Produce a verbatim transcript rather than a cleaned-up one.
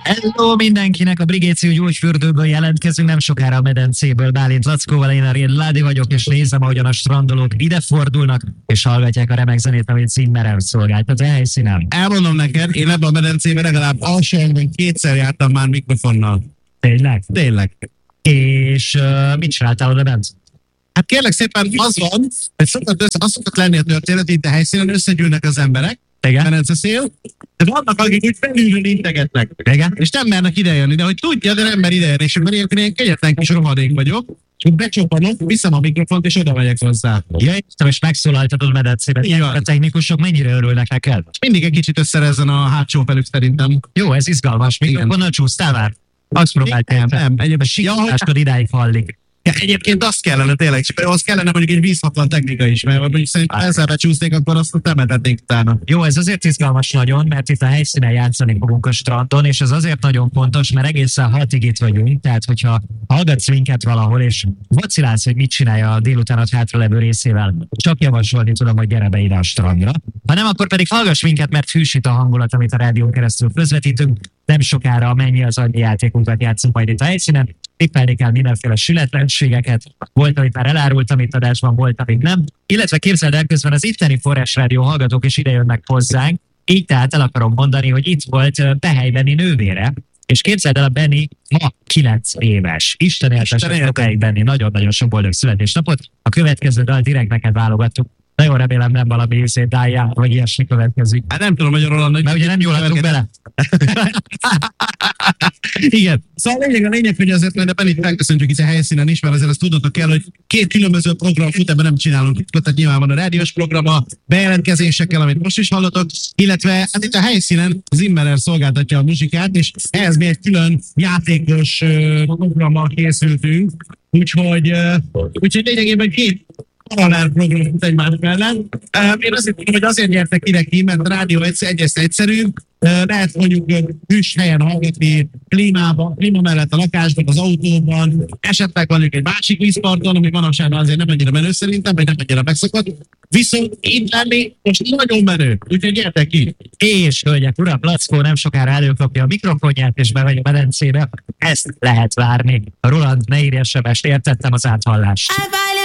Hello mindenkinek, a Brigéció gyógyfürdőből jelentkezünk, nem sokára a medencéből. Bálint Lackóval, én a Réd Ládi vagyok, és nézem, ahogyan a strandolók ide fordulnak, és hallgatják a remek zenét, amit Zimmerem szolgáltat a helyszínen. Elmondom neked, én ebben a medencében legalább alsóhangban kétszer jártam már mikrofonnal. Tényleg? Tényleg. És uh, mit csináltál oda bent? Hát kérlek szépen, az van, hogy szokott, össze, az szokott lenni a történet, itt a helyszínen összegyűlnek az emberek, Igen? medenceszél, de vannak, akik úgy felülről integetnek. Igen? És nem mernek idejönni, de hogy tudja, de nem mer idejönni, és akkor ilyenkor ilyen kegyetlen kis rohadék vagyok, és akkor becsopanok, viszem a mikrofont, és oda megyek hozzá. Ja, értem, és megszólaltatod a medencében. Így van. A technikusok mennyire örülnek neked? Mindig egy kicsit összerezzen a hátsó felük szerintem. Jó, ez izgalmas. Mikrofonnal csúsztál már? Azt próbáltál. Nem, nem. Egyébként sikításkor idáig hallik. Ja, egyébként azt kellene tényleg, és az kellene mondjuk egy vízhatlan technika is, mert mondjuk szerintem ezzel becsúsznék, akkor azt temetetnék utána. Jó, ez azért izgalmas nagyon, mert itt a helyszínen játszani fogunk a strandon, és ez azért nagyon fontos, mert egészen hatig itt vagyunk, tehát hogyha hallgatsz minket valahol, és vacilálsz, hogy mit csinálja a délutánat hátralevő részével, csak javasolni tudom, hogy gyere be ide a strandra. Ha nem, akkor pedig hallgass minket, mert hűsít a hangulat, amit a rádión keresztül közvetítünk. Nem sokára mennyi az annyi játékunkat játszunk majd itt a helyszínen. Tippelni kell mindenféle sületlenségeket. Volt, amit már elárultam itt adásban, volt, amit nem. Illetve képzeld el, közben az itteni Forrás Rádió hallgatók is ide jönnek hozzánk. Így tehát el akarom mondani, hogy itt volt Behely Benni nővére, és képzeld el, a Benni ma kilenc éves. Isten éltesse a Behely Benni, nagyon-nagyon sok boldog születésnapot. A következő dal direkt neked válogattuk. Nagyon remélem nem valami izé dájjá, vagy ilyesmi következik. Hát nem tudom, hogy a Roland, hogy... Mert ugye nem jól adtunk bele. Igen. Szóval a lényeg, a lényeg, hogy azért majd a Bennit felköszöntjük itt a helyszínen is, mert azért azt tudnotok kell, hogy két különböző program fut, ebben nem csinálunk titkot, tehát nyilván van a rádiós program, a bejelentkezésekkel, amit most is hallotok, illetve hát itt a helyszínen Zimmerer szolgáltatja a muzsikát, és ehhez mi egy külön játékos uh, programmal készültünk, úgyhogy, uh, úgyhogy lényegében két paralel program fut egymás mellett. Uh, én azt hittem, hogy azért gyertek ide ki, mert a rádió egyszer, egyrészt egyszerű, uh, lehet mondjuk hűs helyen hallgatni, klímában, klíma mellett a lakásban, az autóban, esetleg mondjuk egy másik vízparton, ami manapság azért nem annyira menő szerintem, vagy nem annyira megszokott. Viszont itt lenni most nagyon menő, úgyhogy gyertek ki! És hölgyek, uram, Lackó nem sokára előkapja a mikrofonját, és bemegy a medencébe. Ezt lehet várni. A Roland, ne írj es em est, értettem az áthallást.